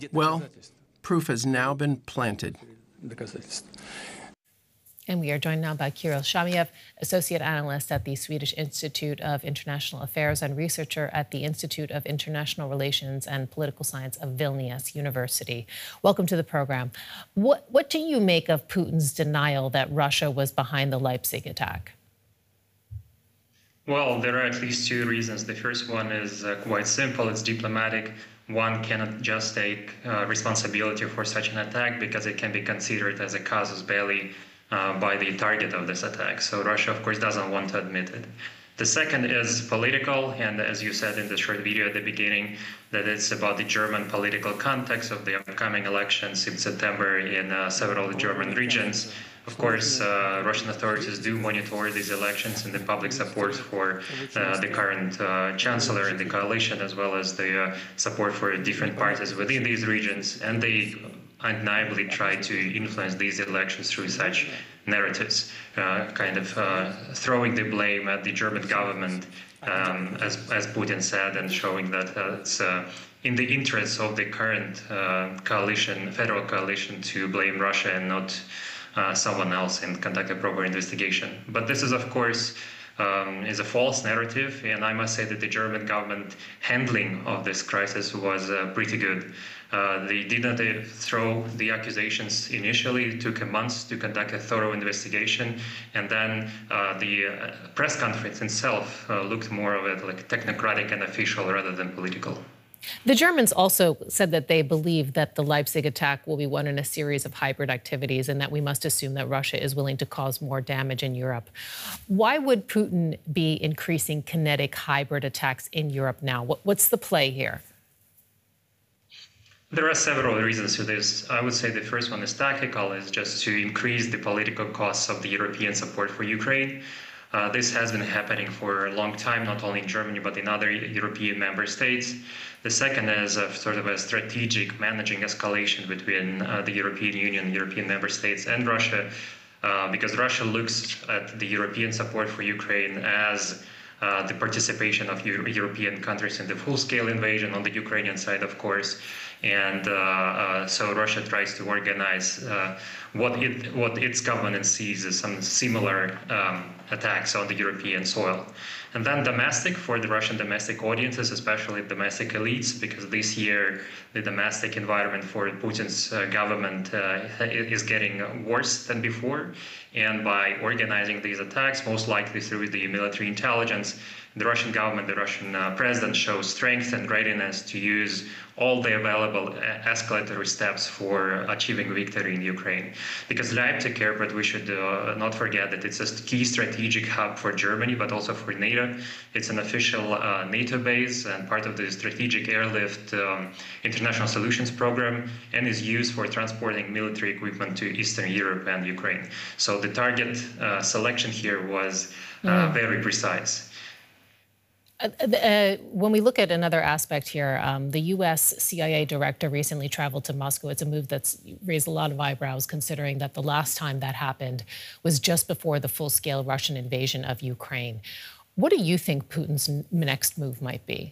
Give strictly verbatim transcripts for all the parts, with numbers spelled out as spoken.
Well, proof has now been planted. And we are joined now by Kirill Shamiev, Associate Analyst at the Swedish Institute of International Affairs and researcher at the Institute of International Relations and Political Science of Vilnius University. Welcome to the program. What, what do you make of Putin's denial that Russia was behind the Leipzig attack? Well, there are at least two reasons. The first one is uh, quite simple. It's diplomatic. One cannot just take uh, responsibility for such an attack because it can be considered as a casus belli uh, by the target of this attack. So Russia, of course, doesn't want to admit it. The second is political, and as you said in the short video at the beginning, that it's about the German political context of the upcoming elections in September in uh, several German regions. Of course, uh, Russian authorities do monitor these elections and the public support for uh, the current uh, chancellor and the coalition, as well as the uh, support for different parties within these regions. And they undeniably try to influence these elections through such narratives, uh, kind of uh, throwing the blame at the German government, um, as, as Putin said, and showing that uh, it's uh, in the interests of the current uh, coalition, federal coalition, to blame Russia and not Uh, someone else and conduct a proper investigation. But this is, of course, um, is a false narrative, and I must say that the German government handling of this crisis was uh, pretty good. Uh, they did not uh, throw the accusations initially. It took a month to conduct a thorough investigation, and then uh, the uh, press conference itself uh, looked more of it like technocratic and official rather than political. The Germans also said that they believe that the Leipzig attack will be one in a series of hybrid activities and that we must assume that Russia is willing to cause more damage in Europe. Why would Putin be increasing kinetic hybrid attacks in Europe now? What, what's the play here? There are several reasons to this. I would say the first one is tactical, is just to increase the political costs of the European support for Ukraine. Uh, this has been happening for a long time, not only in Germany, but in other European member states. The second is a sort of a strategic managing escalation between uh, the European Union, European member states, and Russia, uh, because Russia looks at the European support for Ukraine as uh, the participation of Euro European countries in the full-scale invasion on the Ukrainian side, of course. And uh, uh, so Russia tries to organize uh, what it what its government sees as some similar um, attacks on the European soil. And then domestic, for the Russian domestic audiences, especially domestic elites, because this year the domestic environment for Putin's uh, government uh, is getting worse than before. And by organizing these attacks, most likely through the military intelligence, the Russian government, the Russian uh, president shows strength and readiness to use all the available escalatory steps for achieving victory in Ukraine. Because Leipzig airport, we should uh, not forget that it's a key strategic hub for Germany, but also for NATO. It's an official uh, NATO base and part of the strategic airlift um, international solutions program, and is used for transporting military equipment to Eastern Europe and Ukraine. So the target uh, selection here was uh, mm. very precise. Uh, uh, when we look at another aspect here, um, the U S C I A director recently traveled to Moscow. It's a move that's raised a lot of eyebrows, considering that the last time that happened was just before the full-scale Russian invasion of Ukraine. What do you think Putin's next move might be?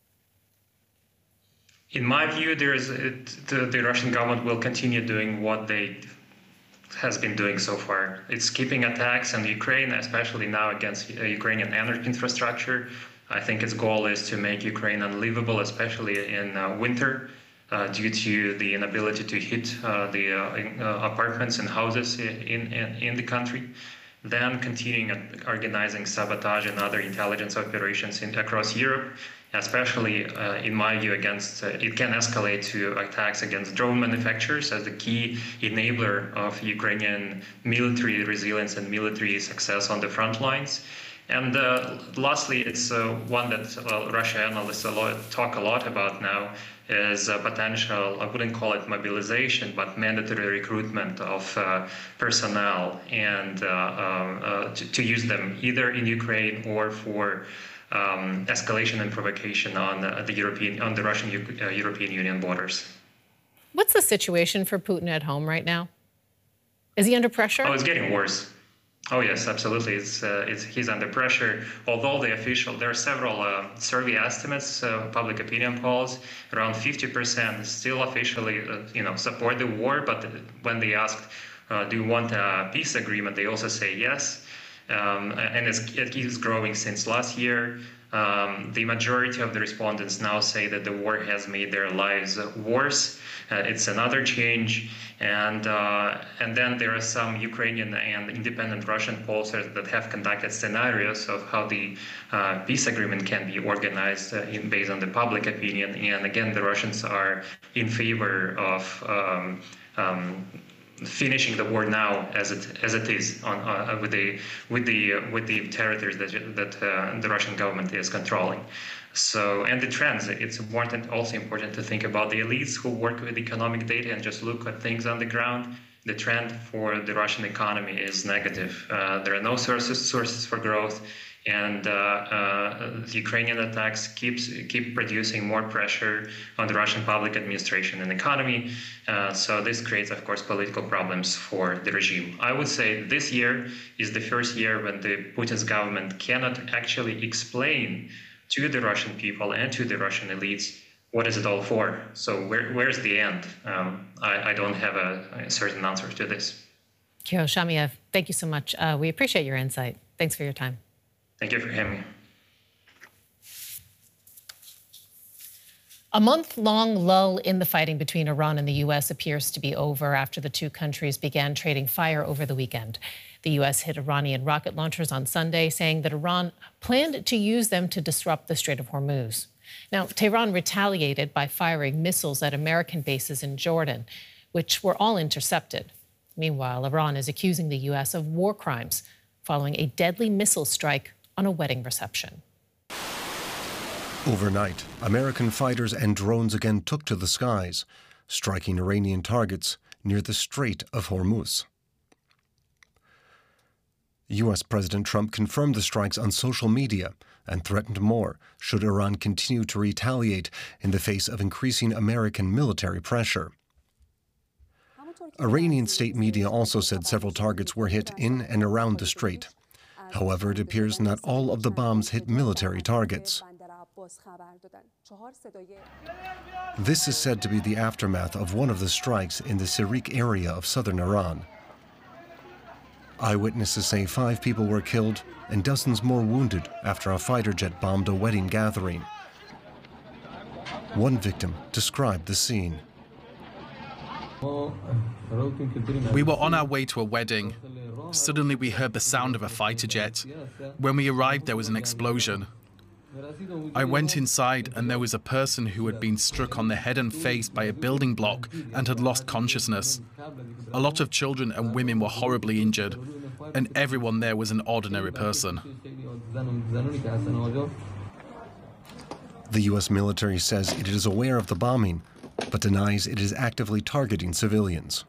In my view, there is it, the, the Russian government will continue doing what they has been doing so far. It's keeping attacks on Ukraine, especially now against uh, Ukrainian energy infrastructure. I think its goal is to make Ukraine unlivable, especially in uh, winter, uh, due to the inability to hit uh, the uh, in, uh, apartments and houses in, in, in the country. Then continuing organizing sabotage and other intelligence operations in, across Europe, especially uh, in my view against, uh, it can escalate to attacks against drone manufacturers as the key enabler of Ukrainian military resilience and military success on the front lines. And uh, lastly, it's uh, one that uh, Russia analysts a lot, talk a lot about now, is a potential, I wouldn't call it mobilization, but mandatory recruitment of uh, personnel and uh, uh, to, to use them either in Ukraine or for um, escalation and provocation on uh, the European, on the Russian uh, European Union borders. What's the situation for Putin at home right now? Is he under pressure? Oh, it's getting worse. Oh yes, absolutely. It's, uh, it's he's under pressure. Although the official, there are several uh, survey estimates, uh, public opinion polls. Around fifty percent still officially, uh, you know, support the war. But when they asked, uh, "Do you want a peace agreement?" they also say yes. Um, and it's, it keeps growing since last year. Um, the majority of the respondents now say that the war has made their lives worse. Uh, it's another change. And uh, and then there are some Ukrainian and independent Russian pollsters that have conducted scenarios of how the uh, peace agreement can be organized uh, in, based on the public opinion. And again, the Russians are in favor of um, um, finishing the war now as it as it is on uh, with the with the uh, with the territories that that uh, the Russian government is controlling. So, and the trends, it's important, also important to think about the elites who work with economic data and just look at things on the ground. The trend for the Russian economy is negative. Uh, there are no sources sources for growth, and uh, uh, the Ukrainian attacks keeps keep producing more pressure on the Russian public administration and economy. Uh, so this creates, of course, political problems for the regime. I would say this year is the first year when the Putin's government cannot actually explain to the Russian people and to the Russian elites what is it all for. So where, where's the end? Um, I, I don't have a, a certain answer to this. Kirill Shamiev, thank you so much. Uh, we appreciate your insight. Thanks for your time. Thank you for having me. A month-long lull in the fighting between Iran and the U S appears to be over after the two countries began trading fire over the weekend. The U S hit Iranian rocket launchers on Sunday, saying that Iran planned to use them to disrupt the Strait of Hormuz. Now, Tehran retaliated by firing missiles at American bases in Jordan, which were all intercepted. Meanwhile, Iran is accusing the U S of war crimes following a deadly missile strike on a wedding reception. Overnight, American fighters and drones again took to the skies, striking Iranian targets near the Strait of Hormuz. U S President Trump confirmed the strikes on social media and threatened more should Iran continue to retaliate in the face of increasing American military pressure. Iranian state media also said several targets were hit in and around the strait. However, it appears not all of the bombs hit military targets. This is said to be the aftermath of one of the strikes in the Sirik area of southern Iran. Eyewitnesses say five people were killed and dozens more wounded after a fighter jet bombed a wedding gathering. One victim described the scene. We were on our way to a wedding. Suddenly we heard the sound of a fighter jet. When we arrived, there was an explosion. I went inside and there was a person who had been struck on the head and face by a building block and had lost consciousness. A lot of children and women were horribly injured, and everyone there was an ordinary person. The U S military says it is aware of the bombing, but denies it is actively targeting civilians.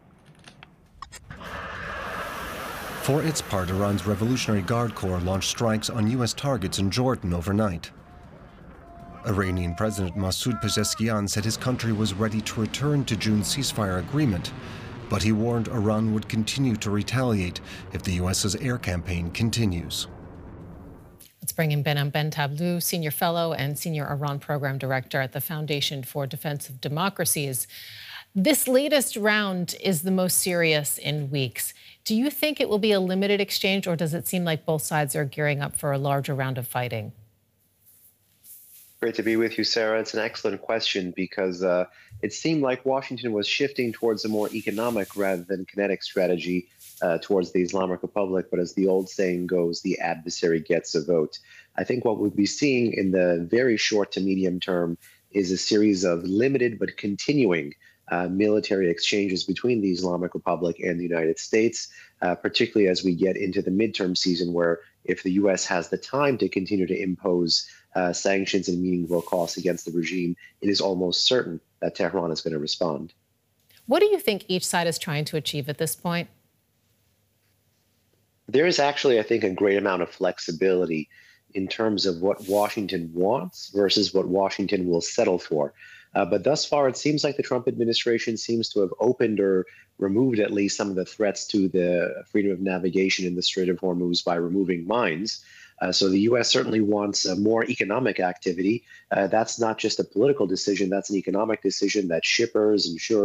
For its part, Iran's Revolutionary Guard Corps launched strikes on U S targets in Jordan overnight. Iranian President Masoud Pezeshkian said his country was ready to return to June's ceasefire agreement, but he warned Iran would continue to retaliate if the U S's air campaign continues. Let's bring in Behnam Bentablu, Senior Fellow and Senior Iran Program Director at the Foundation for Defense of Democracies. This latest round is the most serious in weeks. Do you think it will be a limited exchange, or does it seem like both sides are gearing up for a larger round of fighting? Great to be with you, Sarah. It's an excellent question because uh, it seemed like Washington was shifting towards a more economic rather than kinetic strategy uh, towards the Islamic Republic. But as the old saying goes, the adversary gets a vote. I think what we'll be seeing in the very short to medium term is a series of limited but continuing uh, military exchanges between the Islamic Republic and the United States, uh, particularly as we get into the midterm season, where if the U S has the time to continue to impose Uh, sanctions and meaningful costs against the regime, it is almost certain that Tehran is going to respond. What do you think each side is trying to achieve at this point? There is actually, I think, a great amount of flexibility in terms of what Washington wants versus what Washington will settle for. Uh, but thus far, it seems like the Trump administration seems to have opened or removed at least some of the threats to the freedom of navigation in the Strait of Hormuz by removing mines. Uh, so the U S certainly wants uh, more economic activity. Uh, that's not just a political decision, that's an economic decision that shippers, insurers,